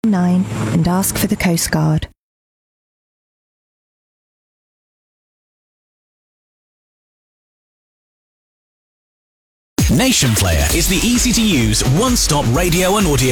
9 and ask for the Coast Guard. Nation Player is the easy-to-use one-stop radio and audio